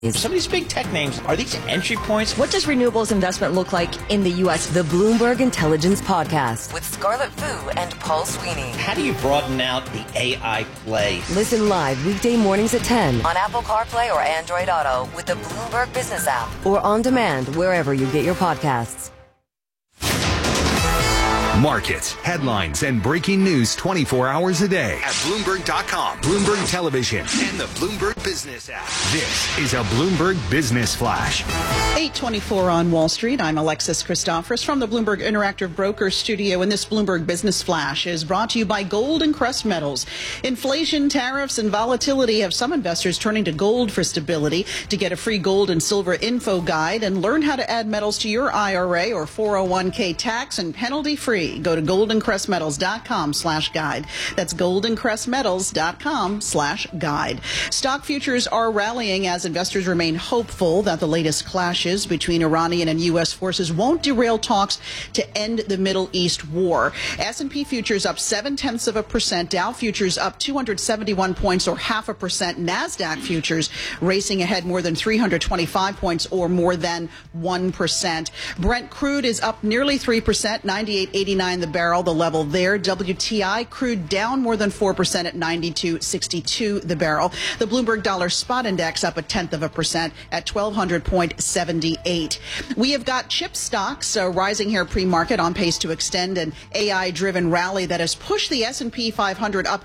Some of these big tech names, are these entry points? What does renewables investment look like in the U.S.? The Bloomberg Intelligence Podcast with Scarlett Fu and Paul Sweeney. How do you broaden out the AI play? Listen live weekday mornings at 10 on Apple CarPlay or Android Auto with the Bloomberg Business app or on demand wherever you get your podcasts. Markets, headlines, and breaking news 24 hours a day at Bloomberg.com, Bloomberg Television, and the Bloomberg Business app. This is a Bloomberg Business Flash. 8:24 on Wall Street. I'm Alexis Christoforous from the Bloomberg Interactive Brokers Studio, and this Bloomberg Business Flash is brought to you by Gold and Crest Metals. Inflation, tariffs, and volatility have some investors turning to gold for stability. To get a free gold and silver info guide and learn how to add metals to your IRA or 401k tax and penalty free, go to goldencrestmetals.com/guide. That's goldencrestmetals.com/guide. Stock futures are rallying as investors remain hopeful that the latest clashes between Iranian and U.S. forces won't derail talks to end the Middle East war. S&P futures up 0.7%, Dow futures up 271 points or 0.5%, NASDAQ futures racing ahead more than 325 points or more than 1%. Brent crude is up nearly 3%, 98.89 the barrel, the level there. WTI crude down more than 4% at 92.62 the barrel. The Bloomberg Dollar Spot Index up 0.1% at 1,200.78. We have got chip stocks rising here pre-market on pace to extend an AI-driven rally that has pushed the S&P 500 up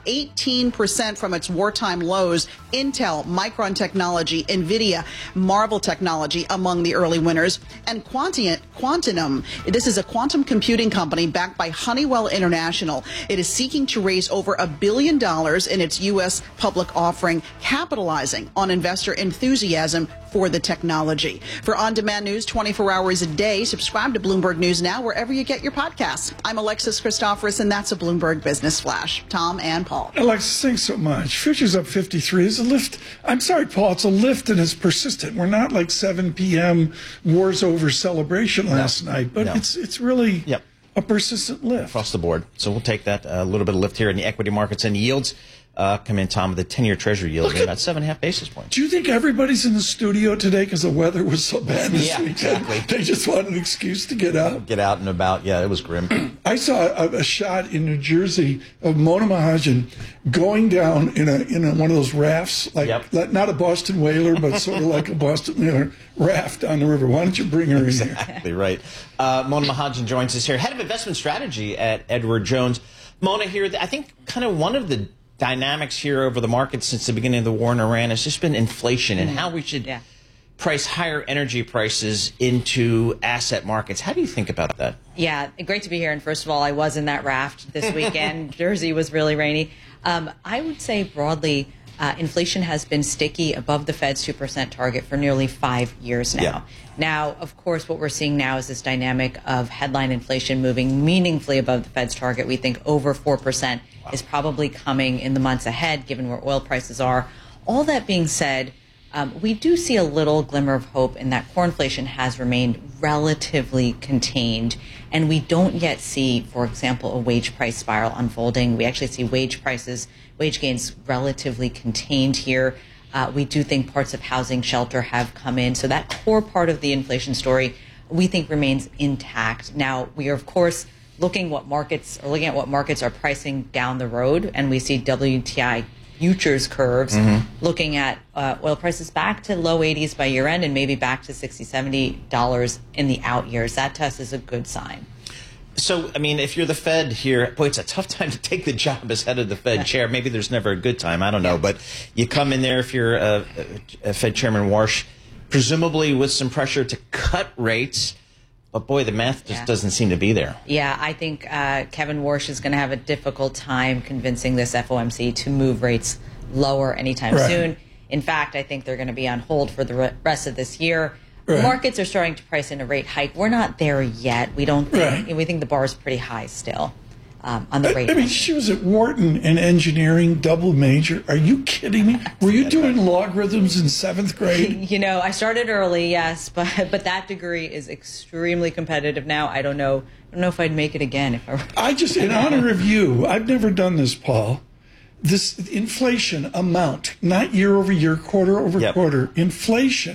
18% from its wartime lows. Intel, Micron Technology, NVIDIA, Marvell Technology among the early winners. And Quantum, this is a quantum computing company backed by Honeywell International. It is seeking to raise over $1 billion in its U.S. public offering, capitalizing on investor enthusiasm for the technology. For on-demand news 24 hours a day, subscribe to Bloomberg News Now wherever you get your podcasts. I'm Alexis Christoforous, and that's a Bloomberg Business Flash. Tom and Paul. Alexis, thanks so much. Futures up 53 is a lift. I'm sorry, Paul, it's a lift and it's persistent. We're not like 7 p.m. Wars Over celebration last night, but it's really a persistent lift. Across the board. So we'll take that, a little bit of lift here in the equity markets, and yields come in, Tom, the 10-year Treasury yield at about 7.5 basis points. Do you think everybody's in the studio today because the weather was so bad this weekend? Exactly. They just wanted an excuse to get out? Get out and about. Yeah, it was grim. I saw a shot in New Jersey of Mona Mahajan going down in one of those rafts, like not a Boston whaler, but sort of like a Boston whaler raft on the river. Why don't you bring her in here? Exactly right. Mona Mahajan joins us here, head of investment strategy at Edward Jones. Mona, here, I think kind of one of the dynamics here over the market since the beginning of the war in Iran has just been inflation and how we should price higher energy prices into asset markets. How do you think about that? Yeah, great to be here. And first of all, I was in that raft this weekend. Jersey was really rainy. I would say broadly, inflation has been sticky above the Fed's 2% target for nearly 5 years now. Yeah. Now, of course, what we're seeing now is this dynamic of headline inflation moving meaningfully above the Fed's target. We think over 4% is probably coming in the months ahead, given where oil prices are. All that being said, we do see a little glimmer of hope in that core inflation has remained relatively contained, and we don't yet see, for example, a wage price spiral unfolding. We actually see wage gains relatively contained here. We do think parts of housing, shelter have come in. So that core part of the inflation story, we think, remains intact. Now, we are, of course, looking at what markets are pricing down the road, and we see WTI futures curves looking at oil prices back to low 80s by year end and maybe back to $60, $70 in the out years. That test is a good sign. So, I mean, if you're the Fed here, boy, it's a tough time to take the job as head of the Fed chair. Maybe there's never a good time. I don't know. But you come in there if you're Fed Chairman Warsh, presumably with some pressure to cut rates. But, boy, the math just doesn't seem to be there. Yeah, I think Kevin Warsh is going to have a difficult time convincing this FOMC to move rates lower anytime soon. In fact, I think they're going to be on hold for the rest of this year. Right. Markets are starting to price in a rate hike. We're not there yet. We don't think, we think the bar is pretty high still on the rate. I mean, she was at Wharton in engineering, double major. Are you kidding me? Were you doing logarithms in 7th grade? You know, I started early, yes, but that degree is extremely competitive now. I don't know if I'd make it again if I were. I just, in honor of you, I've never done this, Paul. this inflation amount, not year over year, quarter over quarter, inflation